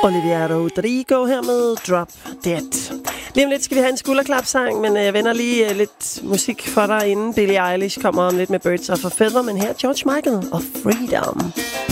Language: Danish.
Olivia Rodrigo her med Drop Dead. Lige om lidt skal vi have en skulderklapsang, men jeg vender lige lidt musik for dig, inden Billie Eilish kommer om lidt med Birds of a Feather, men her George Michael og Freedom.